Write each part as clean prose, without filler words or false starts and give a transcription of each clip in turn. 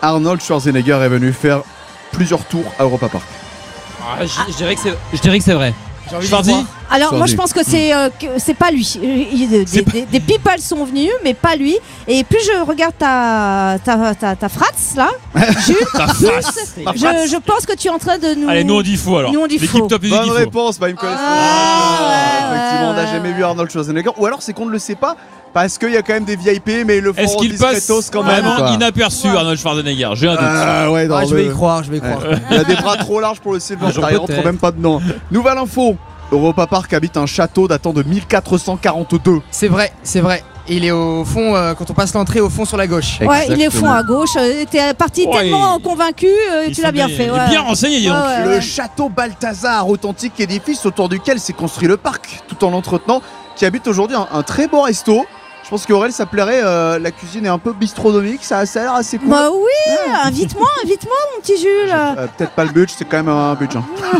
Arnold Schwarzenegger est venu faire plusieurs tours à Europa Park? Je dirais que c'est vrai. Schwarzy. Alors moi je pense que c'est pas lui. Des people sont venus, mais pas lui. Et plus je regarde ta frats là, Jules, je pense que tu es en train de nous. Allez, nous on dit faux alors. Nous on dit L'équipe faux. Top Music Bonne dit faux. réponse, bah il me connaît. Effectivement, on n'a jamais vu Arnold Schwarzenegger. Ou alors c'est qu'on ne le sait pas parce qu'il y a quand même des VIP, mais ils le font Est-ce qu'il passe discretos quand même. vraiment quoi. inaperçu, Arnold Schwarzenegger? J'ai un doute. Ouais, Je vais y croire. Il a des bras trop larges pour le Silver Star, il rentre peut-être. même pas dedans. Nouvelle info, Europa Park habite un château datant de 1442. C'est vrai. Et il est au fond, quand on passe l'entrée, au fond sur la gauche. Ouais, il est fond à gauche. T'es parti Ouais, tellement convaincu, tu l'as bien fait. Il est bien renseigné, dis donc. Le château Balthazar, authentique édifice autour duquel s'est construit le parc, tout en l'entretenant, qui habite aujourd'hui un très beau resto. Je pense qu'Aurel, ça plairait, la cuisine est un peu bistronomique, ça a l'air assez cool. Bah oui, invite-moi mon petit Jules. Peut-être pas le budget, c'est quand même un budget.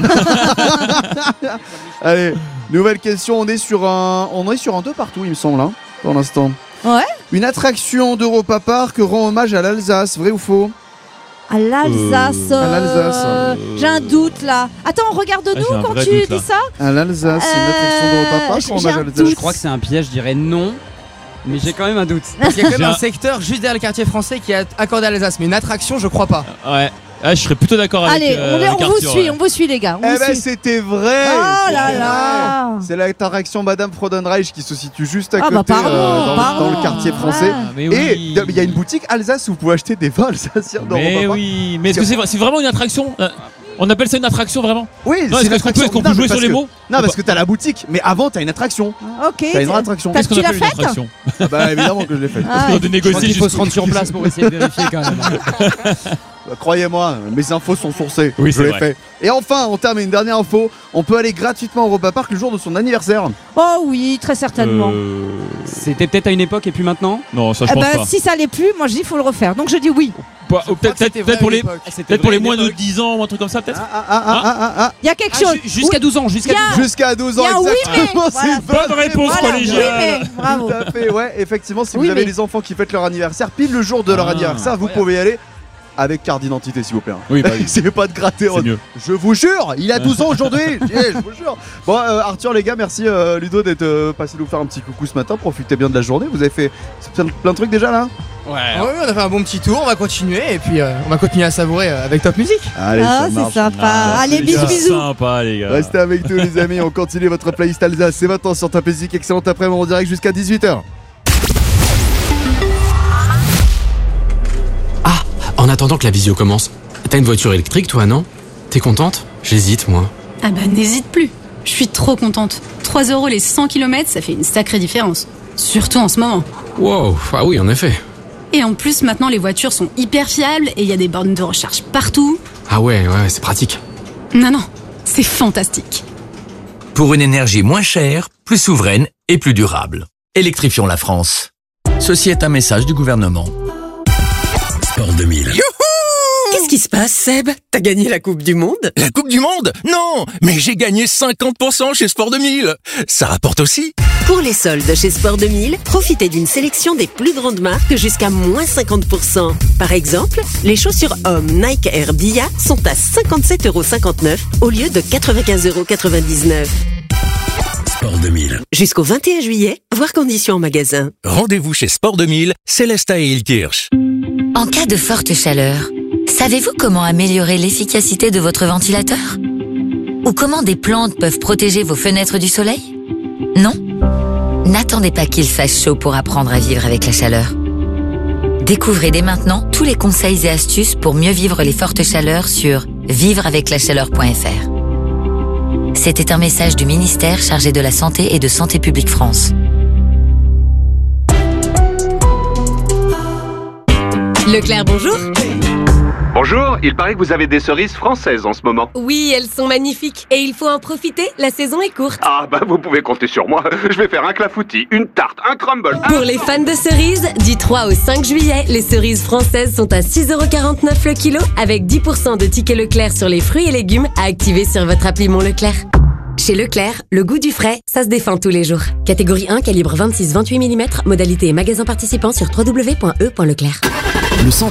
Allez, nouvelle question, on est sur un 2 partout, il me semble, hein, pour l'instant. Ouais. Une attraction d'Europa Park rend hommage à l'Alsace, vrai ou faux? À l'Alsace. À l'Alsace. J'ai un doute là. Attends, regarde-nous j'ai un quand vrai tu doute, là. dis ça. À l'Alsace, c'est une attraction d'Europa Park rend j'ai hommage à un l'Alsace. Je crois que c'est un piège, je dirais non. Mais j'ai quand même un doute. Parce qu'il y a quand même J'ai un secteur juste derrière le quartier français qui est accordé à l'Alsace. Mais une attraction, je crois pas. Ouais. Ah, je serais plutôt d'accord avec. Allez, avec on vous Arthur, suit, ouais. on vous suit les gars. On Eh vous ben suit. c'était vrai. Oh là C'était là. vrai. C'est l'attraction Madame Frodenreich qui se situe juste à côté pardon, dans le quartier français. Ah, mais Et oui. il y a une boutique Alsace où vous pouvez acheter des vins alsaciens d'Europa Mais Park. oui. Mais est-ce que c'est vraiment une attraction? On appelle ça une attraction vraiment? Oui, Non, c'est une est-ce qu'on attraction. peut Non, jouer parce sur les que- mots? Non, parce que t'as la boutique, mais avant t'as une attraction. Ok. T'as une attraction. T'as- Qu'est-ce qu'on tu l'as appelle une faite attraction? Ah bah évidemment que je l'ai fait. Ah, On doit Je négocier crois qu'il faut se jusqu'au- rendre sur place pour essayer de vérifier quand même. Croyez-moi, mes infos sont sourcées. Oui, je c'est l'ai vrai. fait. Et enfin, on termine une dernière info. On peut aller gratuitement au Europa Park le jour de son anniversaire. Oh oui, très certainement. C'était peut-être à une époque et puis maintenant. Non, ça je Eh pense ben, pas. si ça l'est plus, moi je dis il faut le refaire. Donc je dis oui. Peut-être pour les. Peut-être pour les moins de 10 ans ou un truc comme ça, peut-être. Il y a quelque chose. Jusqu'à 12 ans, jusqu'à Il y a- 12 ans. Jusqu'à 12 Il y ans, a un oui, exactement. mais C'est voilà. une Bonne réponse Voilà, collégiale. oui, mais bravo. Tout à fait, ouais, effectivement, si Oui, vous avez mais- des enfants qui fêtent leur anniversaire pile le jour de leur anniversaire, vous pouvez y aller avec carte d'identité, s'il vous plaît. Oui, bah oui. Essayez pas de gratter. C'est mieux. Je vous jure, il a 12 ans aujourd'hui. Je vous jure. Bon, Arthur, les gars, merci Ludo d'être passé nous faire un petit coucou ce matin. Profitez bien de la journée. Vous avez fait plein de trucs déjà là. Ouais, on a fait un bon petit tour, on va continuer et puis on va continuer à savourer avec Top Music. Allez, Ah, ça c'est marche. sympa. Ah, Allez, les bisous, gars. bisous. Sympa, les gars. Restez avec nous, les amis. On continue votre playlist Alsace. C'est maintenant sur Top Music. Excellente après-midi en direct jusqu'à 18h. En attendant que la visio commence, t'as une voiture électrique toi, non? T'es contente? J'hésite, moi. Ah bah n'hésite plus. Je suis trop contente. 3 € les 100 km, ça fait une sacrée différence. Surtout en ce moment. Wow, ah oui, en effet. Et en plus, maintenant, les voitures sont hyper fiables et il y a des bornes de recharge partout. Ah ouais, c'est pratique. Non, c'est fantastique. Pour une énergie moins chère, plus souveraine et plus durable. Électrifions la France. Ceci est un message du gouvernement. Sport 2000. Qu'est-ce qui se passe, Seb? T'as gagné la Coupe du Monde? La Coupe du Monde? Non, mais j'ai gagné 50% chez Sport 2000. Ça rapporte aussi. Pour les soldes chez Sport 2000, profitez d'une sélection des plus grandes marques jusqu'à moins 50%. Par exemple, les chaussures hommes Nike Air Dia sont à 57,59€ au lieu de 95,99€. Sport 2000. Jusqu'au 21 juillet, voir conditions en magasin. Rendez-vous chez Sport 2000, Célesta et Ilkirch. En cas de forte chaleur, savez-vous comment améliorer l'efficacité de votre ventilateur? Ou comment des plantes peuvent protéger vos fenêtres du soleil? Non? N'attendez pas qu'il fasse chaud pour apprendre à vivre avec la chaleur. Découvrez dès maintenant tous les conseils et astuces pour mieux vivre les fortes chaleurs sur vivreaveclachaleur.fr. C'était un message du ministère chargé de la Santé et de Santé publique France. Leclerc, bonjour. Bonjour, il paraît que vous avez des cerises françaises en ce moment. Oui, elles sont magnifiques. Et il faut en profiter, la saison est courte. Ah bah vous pouvez compter sur moi. Je vais faire un clafoutis, une tarte, un crumble. Pour les fans de cerises, du 3 au 5 juillet, les cerises françaises sont à 6,49€ le kilo, avec 10% de tickets Leclerc sur les fruits et légumes à activer sur votre appli Mon Leclerc. Chez Leclerc, le goût du frais, ça se défend tous les jours. Catégorie 1, calibre 26-28 mm, modalité et magasin participant sur www.e.leclerc. Le centre